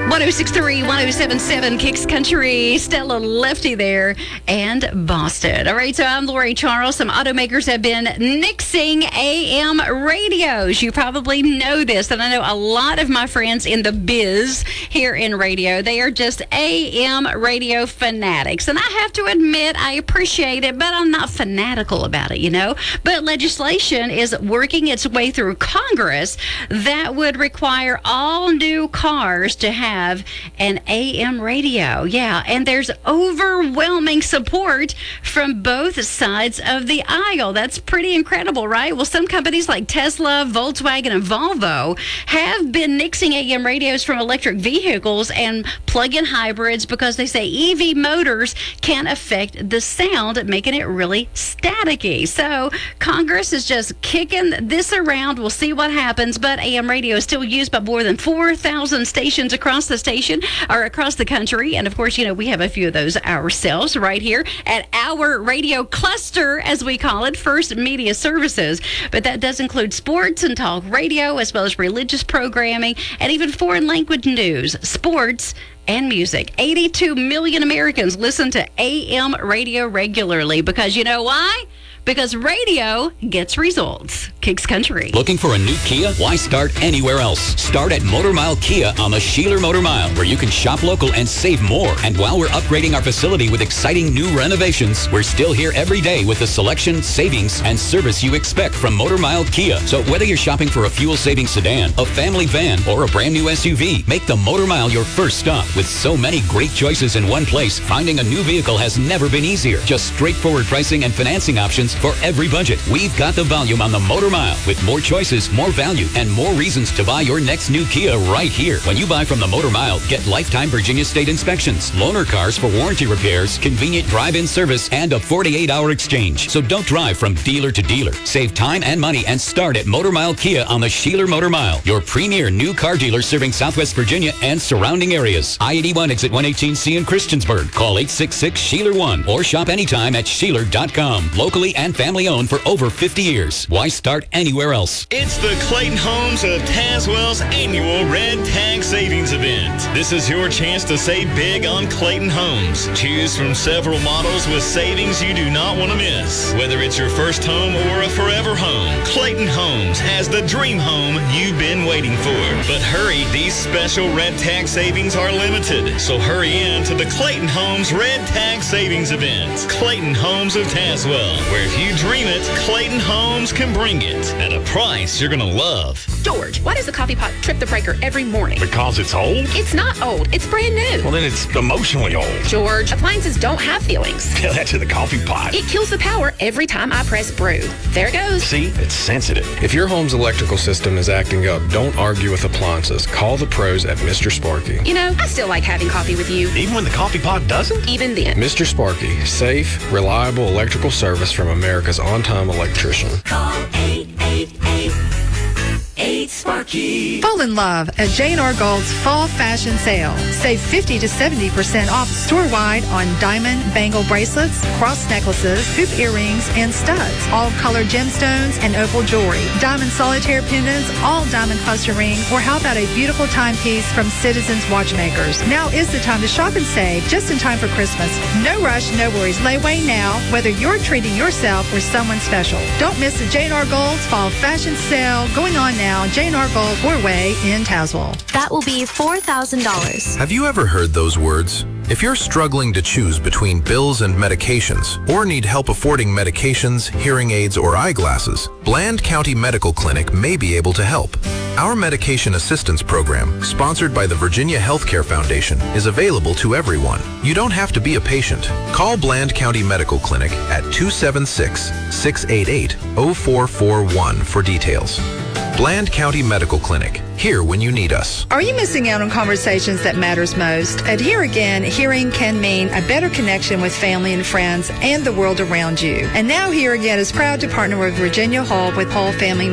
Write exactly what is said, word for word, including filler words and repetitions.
one oh six point three, one oh seven point seven Kicks Country, Stella Lefty there, and Boston. All right, so I'm Lori Charles. Some automakers have been nixing A M radios. You probably know this, and I know a lot of my friends in the biz here in radio, they are just A M radio fanatics. And I have to admit, I appreciate it, but I'm not fanatical about it, you know. But legislation is working its way through Congress that would require all new cars to have an A M radio. Yeah, and there's overwhelming support from both sides of the aisle. That's pretty incredible, right? Well, some companies like Tesla, Volkswagen, and Volvo have been nixing A M radios from electric vehicles and plug-in hybrids because they say E V motors can affect the sound, making it really staticky. So Congress is just kicking this around. We'll see what happens, but A M radio is still used by more than four thousand stations across the station or across the country. And of course, you know, we have a few of those ourselves right here at our radio cluster, as we call it, First Media Services. But that does include sports and talk radio, as well as religious programming and even foreign language news, sports, and music. eighty-two million Americans listen to A M radio regularly because you know why? Because radio gets results. Kicks Country. Looking for a new Kia? Why start anywhere else? Start at Motor Mile Kia on the Sheeler Motor Mile, where you can shop local and save more. And while we're upgrading our facility with exciting new renovations, we're still here every day with the selection, savings, and service you expect from Motor Mile Kia. So whether you're shopping for a fuel-saving sedan, a family van, or a brand new S U V, make the Motor Mile your first stop. With so many great choices in one place, finding a new vehicle has never been easier. Just straightforward pricing and financing options for every budget. We've got the volume on the Motor Mile with more choices, more value, and more reasons to buy your next new Kia right here. When you buy from the Motor Mile, get lifetime Virginia State inspections, loaner cars for warranty repairs, convenient drive-in service, and a forty-eight hour exchange. So don't drive from dealer to dealer. Save time and money and start at Motor Mile Kia on the Sheeler Motor Mile, your premier new car dealer serving Southwest Virginia and surrounding areas. I eighty-one exit one eighteen C in Christiansburg. Call eight six six Sheeler one or shop anytime at Sheeler dot com. Locally and family owned for over fifty years. Why start anywhere else? It's the Clayton Homes of Tazewell's annual Red Tag Savings Event. This is your chance to save big on Clayton Homes. Choose from several models with savings you do not want to miss. Whether it's your first home or a forever home, Clayton Homes has the dream home you've been waiting for. But hurry, these special Red Tag savings are limited. So hurry in to the Clayton Homes Red Tag Savings Event. Clayton Homes of Tazewell, where if you dream it, Clayton Homes can bring it at a price you're going to love. George, why does the coffee pot trip the breaker every morning? Because it's old? It's not old. It's brand new. Well, then it's emotionally old. George, appliances don't have feelings. Tell that to the coffee pot. It kills the power every time I press brew. There it goes. See? It's sensitive. If your home's electrical system is acting up, don't argue with appliances. Call the pros at Mister Sparky. You know, I still like having coffee with you. Even when the coffee pot doesn't? Even then. Mister Sparky, safe, reliable electrical service from America's on-time electrician. Call eight eight eight, eight Sparky. Fall in love at J and R Gold's Fall Fashion Sale. Save fifty to seventy percent off store-wide on diamond bangle bracelets, cross necklaces, hoop earrings, and studs. All color gemstones and opal jewelry. Diamond solitaire pendants, all diamond cluster rings, or how about a beautiful timepiece from Citizens Watchmakers. Now is the time to shop and save just in time for Christmas. No rush, no worries. Lay away now, whether you're treating yourself or someone special. Don't miss the J and R Gold's Fall Fashion Sale going on now. J and R Gold, Four-Way in Tazewell. That will be four thousand dollars. Have you ever heard those words? If you're struggling to choose between bills and medications, or need help affording medications, hearing aids, or eyeglasses, Bland County Medical Clinic may be able to help. Our medication assistance program, sponsored by the Virginia Healthcare Foundation, is available to everyone. You don't have to be a patient. Call Bland County Medical Clinic at two seven six, six eight eight, zero four four one for details. Bland County Medical Clinic, here when you need us. Are you missing out on conversations that matters most? At Here Again, hearing can mean a better connection with family and friends and the world around you. And now Here Again is proud to partner with Virginia Hall with Hall Family